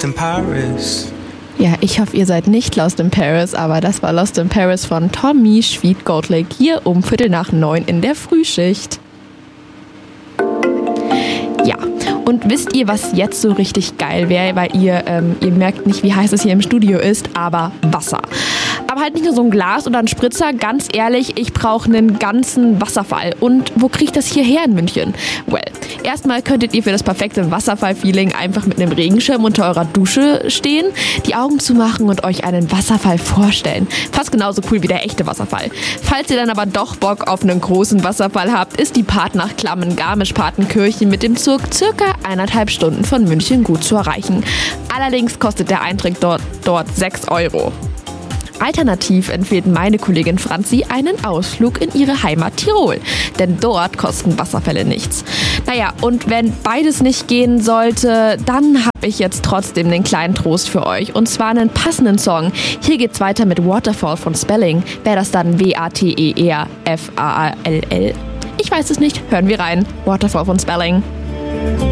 lost in Paris. Ja, ich hoffe, ihr seid nicht Lost in Paris, aber das war Lost in Paris von Tommy Sweet Goat Lake hier um 8:45 in der Frühschicht. Ja, und wisst ihr, was jetzt so richtig geil wäre, weil ihr merkt nicht, wie heiß es hier im Studio ist, aber Wasser. Aber halt nicht nur so ein Glas oder ein Spritzer, ganz ehrlich, ich brauche einen ganzen Wasserfall. Und wo kriege ich das hierher in München? Well, erstmal könntet ihr für das perfekte Wasserfall-Feeling einfach mit einem Regenschirm unter eurer Dusche stehen, die Augen zumachen und euch einen Wasserfall vorstellen. Fast genauso cool wie der echte Wasserfall. Falls ihr dann aber doch Bock auf einen großen Wasserfall habt, ist die Part nach Klammen-Garmisch-Partenkirchen mit dem Zug circa 1,5 Stunden von München gut zu erreichen. Allerdings kostet der Eintritt dort 6 €. Alternativ empfiehlt meine Kollegin Franzi einen Ausflug in ihre Heimat Tirol, denn dort kosten Wasserfälle nichts. Naja, und wenn beides nicht gehen sollte, dann habe ich jetzt trotzdem den kleinen Trost für euch, und zwar einen passenden Song. Hier geht's weiter mit Waterfall von Spelling. Wäre das dann Waterfall? Ich weiß es nicht, hören wir rein. Waterfall von Spelling.